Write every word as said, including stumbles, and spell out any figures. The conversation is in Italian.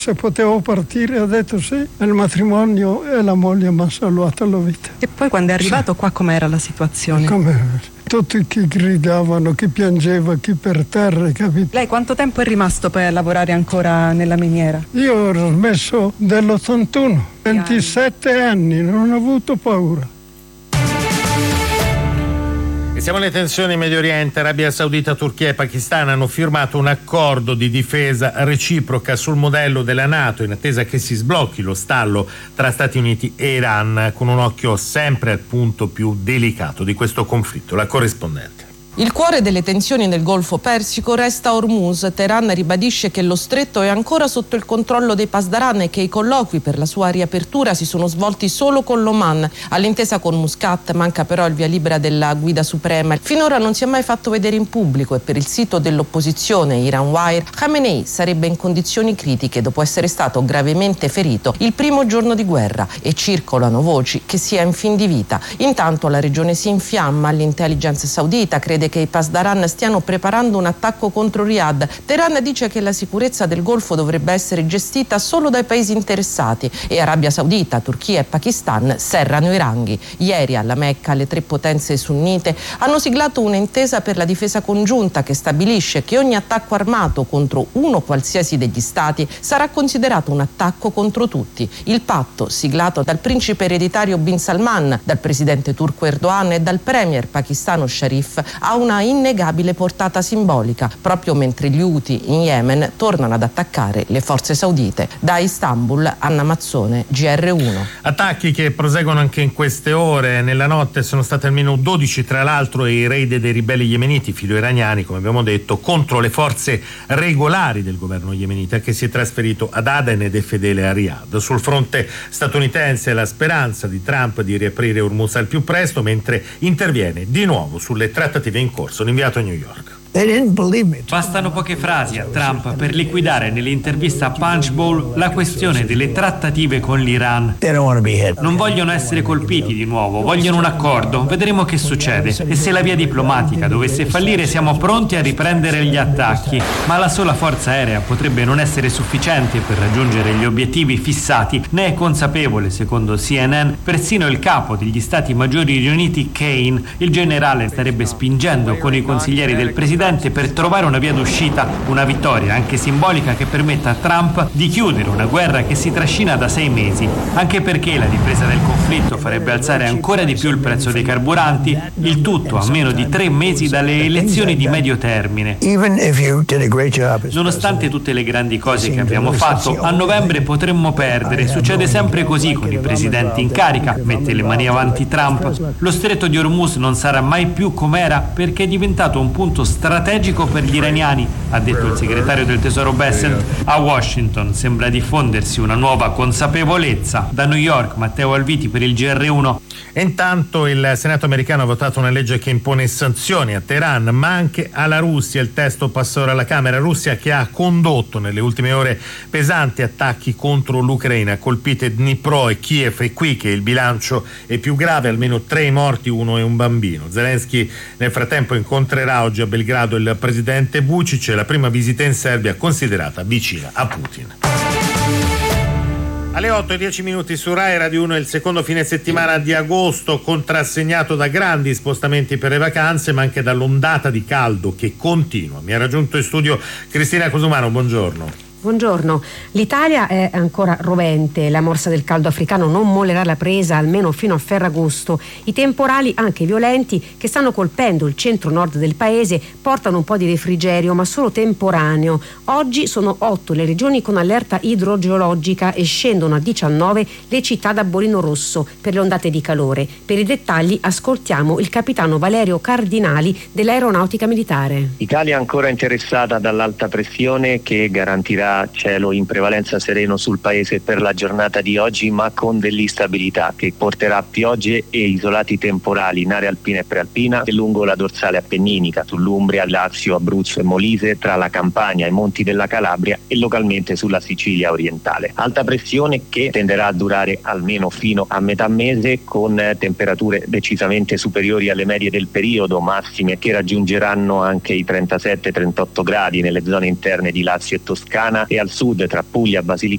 Se potevo partire ho detto sì, il matrimonio e la moglie mi ha salvato la vita. E poi quando è arrivato sì. Qua com'era la situazione? Come tutti chi gridavano, chi piangeva, chi per terra, capito? Lei quanto tempo è rimasto poi a lavorare ancora nella miniera? Io ho smesso dell'ottantuno, ventisette anni, non ho avuto paura. Siamo alle tensioni in Medio Oriente. Arabia Saudita, Turchia e Pakistan hanno firmato un accordo di difesa reciproca sul modello della NATO in attesa che si sblocchi lo stallo tra Stati Uniti e Iran, con un occhio sempre al punto più delicato di questo conflitto. La corrispondente. Il cuore delle tensioni nel Golfo Persico resta Hormuz. Teheran ribadisce che lo stretto è ancora sotto il controllo dei Pasdaran e che i colloqui per la sua riapertura si sono svolti solo con l'Oman. All'intesa con Muscat manca però il via libera della guida suprema. Finora non si è mai fatto vedere in pubblico e per il sito dell'opposizione Iranwire, Khamenei sarebbe in condizioni critiche dopo essere stato gravemente ferito il primo giorno di guerra e circolano voci che sia in fin di vita. Intanto la regione si infiamma. L'intelligence saudita crede che i Pasdaran stiano preparando un attacco contro Riyadh. Teheran dice che la sicurezza del Golfo dovrebbe essere gestita solo dai paesi interessati e Arabia Saudita, Turchia e Pakistan serrano i ranghi. Ieri alla Mecca le tre potenze sunnite hanno siglato un'intesa per la difesa congiunta che stabilisce che ogni attacco armato contro uno qualsiasi degli stati sarà considerato un attacco contro tutti. Il patto, siglato dal principe ereditario Bin Salman, dal presidente turco Erdogan e dal premier pakistano Sharif, ha una innegabile portata simbolica, proprio mentre gli Houthi in Yemen tornano ad attaccare le forze saudite. Da Istanbul, Anna Mazzone, G R uno. Attacchi che proseguono anche in queste ore. Nella notte sono state almeno dodici, tra l'altro, i raid dei ribelli yemeniti, filo-iraniani, come abbiamo detto, contro le forze regolari del governo yemenita, che si è trasferito ad Aden ed è fedele a Riyadh. Sul fronte statunitense la speranza di Trump di riaprire Hormuz al più presto, mentre interviene di nuovo sulle trattative in corso, un inviato a New York. Bastano poche frasi a Trump per liquidare nell'intervista a Punch Bowl la questione delle trattative con l'Iran. Non vogliono essere colpiti di nuovo, vogliono un accordo. Vedremo che succede. E se la via diplomatica dovesse fallire, siamo pronti a riprendere gli attacchi. Ma la sola forza aerea potrebbe non essere sufficiente per raggiungere gli obiettivi fissati. Ne è consapevole, secondo C N N, persino il capo degli Stati Maggiori riuniti, Kane. Il generale starebbe spingendo con i consiglieri del presidente per trovare una via d'uscita, una vittoria anche simbolica che permetta a Trump di chiudere una guerra che si trascina da sei mesi, anche perché la ripresa del conflitto farebbe alzare ancora di più il prezzo dei carburanti, il tutto a meno di tre mesi dalle elezioni di medio termine. Nonostante tutte le grandi cose che abbiamo fatto, a novembre potremmo perdere. Succede sempre così con i presidenti in carica, mette le mani avanti Trump. Lo stretto di Hormuz non sarà mai più com'era perché è diventato un punto strategico strategico per gli iraniani, ha detto il segretario del Tesoro Bessent. A Washington sembra diffondersi una nuova consapevolezza. Da New York, Matteo Alviti per il G R uno. E intanto il Senato americano ha votato una legge che impone sanzioni a Teheran, ma anche alla Russia. Il testo passa ora alla Camera. Russia che ha condotto nelle ultime ore pesanti attacchi contro l'Ucraina, colpite Dnipro e Kiev, e qui che il bilancio è più grave, almeno tre morti, uno è un bambino. Zelensky nel frattempo incontrerà oggi a Belgrado il presidente Vučić, la prima visita in Serbia considerata vicina a Putin. Alle otto e dieci minuti su Rai Radio uno, il secondo fine settimana di agosto contrassegnato da grandi spostamenti per le vacanze, ma anche dall'ondata di caldo che continua. Mi ha raggiunto in studio Cristina Cosumano, buongiorno. Buongiorno. L'Italia è ancora rovente, la morsa del caldo africano non mollerà la presa almeno fino a Ferragosto. I temporali, anche violenti, che stanno colpendo il centro-nord del paese portano un po' di refrigerio, ma solo temporaneo. Oggi sono otto le regioni con allerta idrogeologica e scendono a diciannove le città da bollino rosso per le ondate di calore. Per i dettagli ascoltiamo il capitano Valerio Cardinali dell'Aeronautica Militare. Italia ancora interessata dall'alta pressione che garantirà cielo in prevalenza sereno sul paese per la giornata di oggi, ma con dell'instabilità che porterà piogge e isolati temporali in area alpina e prealpina e lungo la dorsale appenninica, sull'Umbria, Lazio, Abruzzo e Molise, tra la Campania e i monti della Calabria e localmente sulla Sicilia orientale. Alta pressione che tenderà a durare almeno fino a metà mese, con temperature decisamente superiori alle medie del periodo, massime che raggiungeranno anche i trentasette trentotto gradi nelle zone interne di Lazio e Toscana e al sud tra Puglia, Basilicata